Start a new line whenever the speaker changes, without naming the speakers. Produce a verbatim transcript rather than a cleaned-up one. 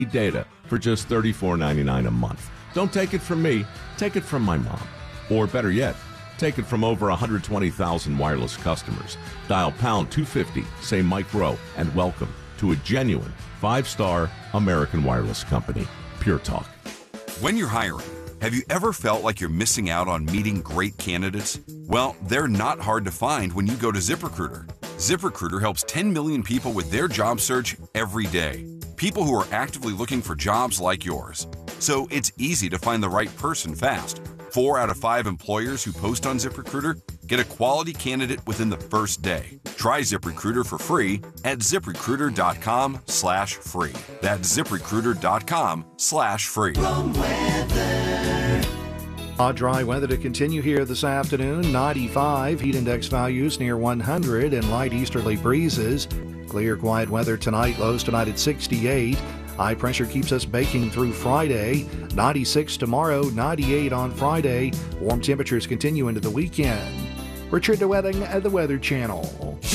data for just thirty-four ninety-nine a month. Don't take it from me, take it from my mom. Or better yet, take it from over one hundred twenty thousand wireless customers. Dial pound two fifty, say Mike Rowe, and welcome to a genuine five-star American wireless company. Pure Talk.
When you're hiring, have you ever felt like you're missing out on meeting great candidates? Well, they're not hard to find when you go to ZipRecruiter. ZipRecruiter helps ten million people with their job search every day. People who are actively looking for jobs like yours. So it's easy to find the right person fast. Four out of five employers who post on ZipRecruiter get a quality candidate within the first day. Try ZipRecruiter for free at ZipRecruiter.com slash free. That's ZipRecruiter.com slash free.
Hot, dry weather to continue here this afternoon. ninety-five, heat index values near one hundred, and light easterly breezes. Clear, quiet weather tonight, lows tonight at sixty-eight. High pressure keeps us baking through Friday. ninety-six tomorrow, ninety-eight on Friday. Warm temperatures continue into the weekend. Richard DeWetting at the Weather Channel.